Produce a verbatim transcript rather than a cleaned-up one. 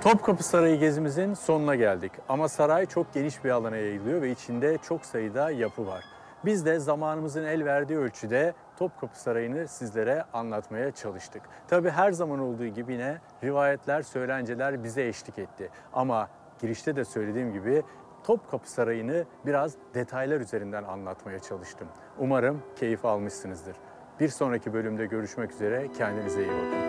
Topkapı Sarayı gezimizin sonuna geldik. Ama saray çok geniş bir alana yayılıyor ve içinde çok sayıda yapı var. Biz de zamanımızın el verdiği ölçüde Topkapı Sarayı'nı sizlere anlatmaya çalıştık. Tabii her zaman olduğu gibi yine rivayetler, söylenceler bize eşlik etti. Ama girişte de söylediğim gibi Topkapı Sarayı'nı biraz detaylar üzerinden anlatmaya çalıştım. Umarım keyif almışsınızdır. Bir sonraki bölümde görüşmek üzere. Kendinize iyi bakın.